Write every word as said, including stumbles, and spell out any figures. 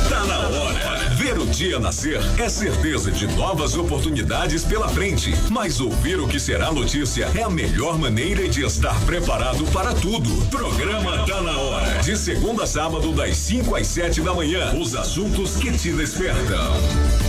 Tá na hora. Ver o dia nascer é certeza de novas oportunidades pela frente. Mas ouvir o que será notícia é a melhor maneira de estar preparado para tudo. Programa Tá na Hora. De segunda a sábado, das cinco às sete da manhã. Os assuntos que te despertam.